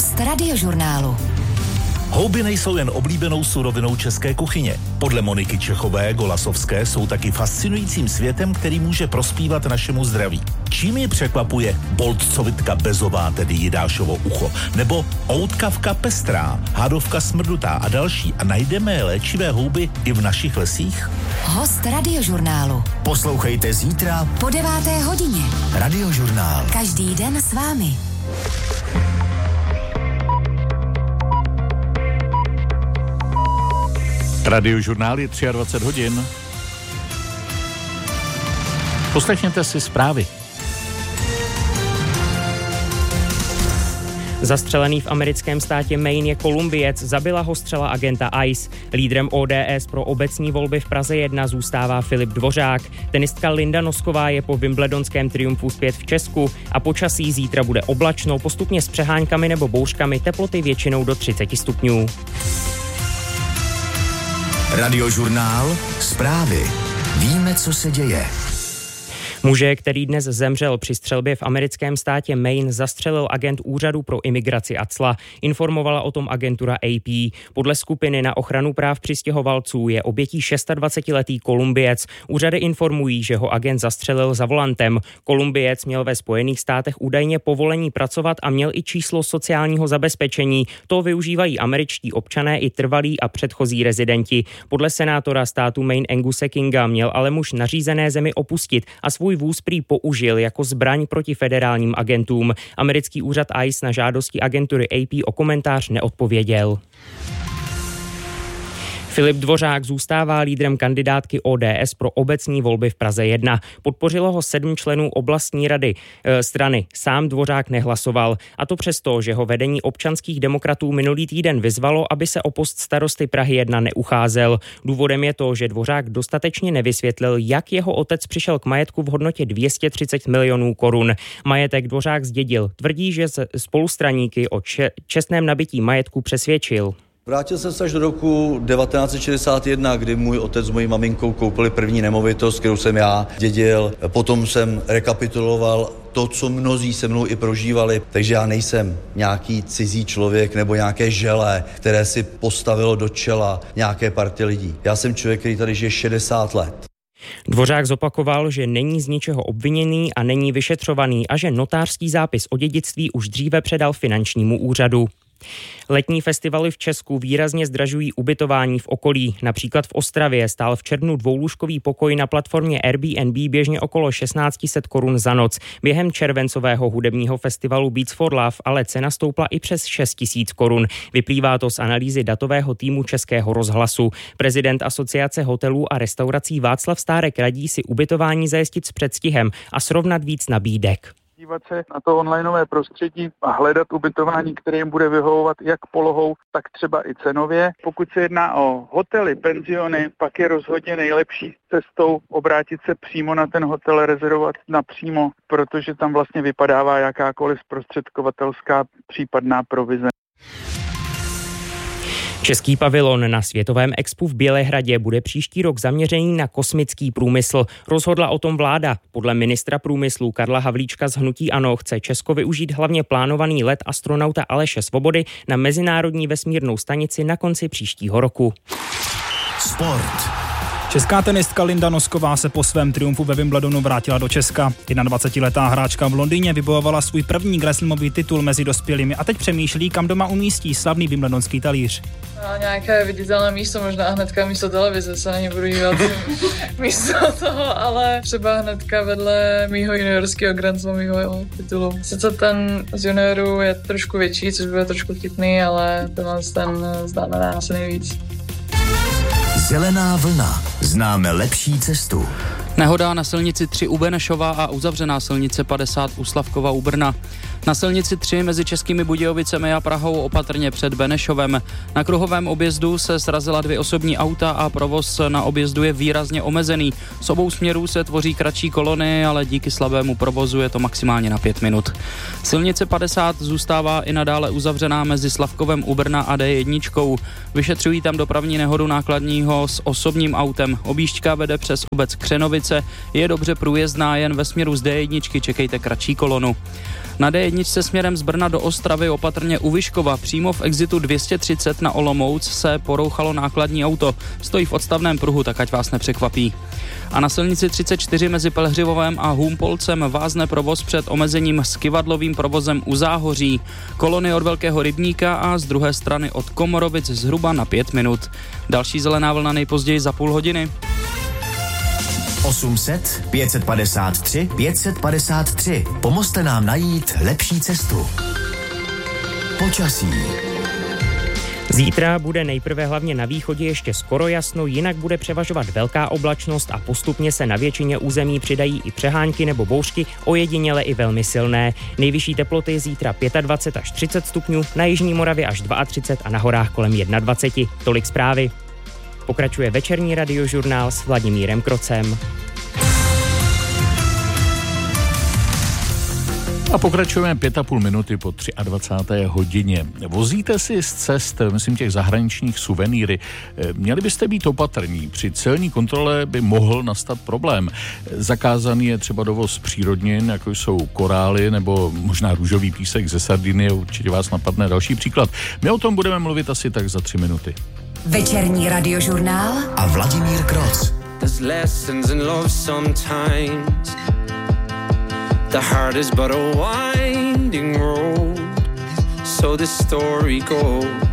Host Radiožurnálu. Houby nejsou jen oblíbenou surovinou české kuchyně. Podle Moniky Čechové Golasovské jsou taky fascinujícím světem, který může prospívat našemu zdraví. Čím je překvapuje boltcovitka bezová, tedy Jidášovo ucho, nebo outkavka pestrá, hadovka smrdutá a další, a najdeme léčivé houby i v našich lesích? Host Radiožurnálu. Poslouchejte zítra po 9. hodině. Radiožurnál. Každý den s vámi. Radiožurnál je 23 hodin. Poslechněte si zprávy. Zastřelený v americkém státě Maine je Kolumbiec, zabila ho střela agenta ICE. Lídrem ODS pro obecní volby v Praze 1 zůstává Filip Dvořák. Tenistka Linda Nosková je po wimbledonském triumfu zpět v Česku a počasí zítra bude oblačno, postupně s přeháňkami nebo bouřkami, teploty většinou do 30 stupňů. Radiožurnál. Zprávy. Víme, co se děje. Muže, který dnes zemřel při střelbě v americkém státě Maine, zastřelil agent Úřadu pro imigraci a cla. Informovala o tom agentura AP. Podle skupiny na ochranu práv přistěhovalců je obětí 26letý Kolumbiec. Úřady informují, že ho agent zastřelil za volantem. Kolumbiec měl ve Spojených státech údajně povolení pracovat a měl i číslo sociálního zabezpečení. To využívají američtí občané i trvalí a předchozí rezidenti. Podle senátora státu Maine Anguse Kinga měl ale muž nařízené zemi opustit a svůj vůz prý použil jako zbraň proti federálním agentům. Americký úřad ICE na žádosti agentury AP o komentář neodpověděl. Filip Dvořák zůstává lídrem kandidátky ODS pro obecní volby v Praze 1. Podpořilo ho 7 členů oblastní rady strany. Sám Dvořák nehlasoval, a to přesto, že ho vedení občanských demokratů minulý týden vyzvalo, aby se o post starosty Prahy 1 neucházel. Důvodem je to, že Dvořák dostatečně nevysvětlil, jak jeho otec přišel k majetku v hodnotě 230 milionů korun. Majetek Dvořák zdědil. Tvrdí, že spolustraníky o čestném nabití majetku přesvědčil. Vrátil jsem se až do roku 1961, kdy můj otec s mojí maminkou koupili první nemovitost, kterou jsem já dědil. Potom jsem rekapituloval to, co mnozí se mnou i prožívali. Takže já nejsem nějaký cizí člověk nebo nějaké želé, které si postavilo do čela nějaké party lidí. Já jsem člověk, který tady žije 60 let. Dvořák zopakoval, že není z ničeho obviněný a není vyšetřovaný a že notářský zápis o dědictví už dříve předal finančnímu úřadu. Letní festivaly v Česku výrazně zdražují ubytování v okolí. Například v Ostravě stál v červnu dvoulůžkový pokoj na platformě Airbnb běžně okolo 1600 korun za noc. Během červencového hudebního festivalu Beats for Love ale cena stoupla i přes 6000 korun. Vyplývá to z analýzy datového týmu Českého rozhlasu. Prezident Asociace hotelů a restaurací Václav Stárek radí si ubytování zajistit s předstihem a srovnat víc nabídek. Dívat se na to onlineové prostředí a hledat ubytování, které jim bude vyhovovat jak polohou, tak třeba i cenově. Pokud se jedná o hotely, penziony, pak je rozhodně nejlepší cestou obrátit se přímo na ten hotel, rezervovat napřímo, protože tam vlastně vypadává jakákoliv zprostředkovatelská případná provize. Český pavilon na Světovém expu v Bělehradě bude příští rok zaměřený na kosmický průmysl. Rozhodla o tom vláda. Podle ministra průmyslu Karla Havlíčka z hnutí ANO chce Česko využít hlavně plánovaný let astronauta Aleše Svobody na Mezinárodní vesmírnou stanici na konci příštího roku. Sport. Česká tenistka Linda Nosková se po svém triumfu ve Wimbledonu vrátila do Česka. 21letá hráčka v Londýně vybojovala svůj první grandslamový titul mezi dospělými a teď přemýšlí, kam doma umístí slavný wimbledonský talíř. Nějaké viditelné místo, možná hnedka místo televize, se na ně budu dívat místo toho, ale třeba hnedka vedle mýho juniorského grandslamového titulu. Sice ten z juniorů je trošku větší, což bude trošku chytný, ale ten znamená asi nejvíc. Zelená vlna. Známe lepší cestu. Nehoda na silnici 3 u Benešova a uzavřená silnice 50 u Slavkova u Brna. Na silnici 3 mezi Českými Budějovicemi a Prahou opatrně před Benešovem. Na kruhovém objezdu se srazila 2 osobní auta a provoz na objezdu je výrazně omezený. Z obou směrů se tvoří kratší kolony, ale díky slabému provozu je to maximálně na 5 minut. Silnice 50 zůstává i nadále uzavřená mezi Slavkovem u Brna a D1. Vyšetřují tam dopravní nehodu nákladního s osobním autem. Objížďka vede přes obec Křenovice, je dobře průjezdná, jen ve směru z D1 čekejte kratší kolonu. Na D1 směrem z Brna do Ostravy opatrně u Vyškova. Přímo v exitu 230 na Olomouc se porouchalo nákladní auto. Stojí v odstavném pruhu, tak ať vás nepřekvapí. A na silnici 34 mezi Pelhřivovem a Humpolcem vázne provoz před omezením s kyvadlovým provozem u Záhoří. Kolony od Velkého Rybníka a z druhé strany od Komorovic zhruba na 5 minut. Další zelená vlna nejpozději za půl hodiny. 800 553 553. Pomozte nám najít lepší cestu. Počasí. Zítra bude nejprve hlavně na východě ještě skoro jasno, jinak bude převažovat velká oblačnost a postupně se na většině území přidají i přehánky nebo bouřky, ojediněle i velmi silné. Nejvyšší teploty zítra 25 až 30 stupňů, na jižní Moravě až 32 a na horách kolem 21. Tolik zprávy. Pokračuje večerní radiožurnál s Vladimírem Krocem. A pokračujeme 5,5 minuty po 23. hodině. Vozíte si z cest, myslím těch zahraničních suvenýry. Měli byste být opatrní. Při celní kontrole by mohl nastat problém. Zakázaný je třeba dovoz přírodnin, jako jsou korály nebo možná růžový písek ze Sardinie. Určitě vás napadne další příklad. My o tom budeme mluvit asi tak za 3 minuty. Večerní radiožurnál a Vladimír Kroc. The heart is but a winding road, so this story goes.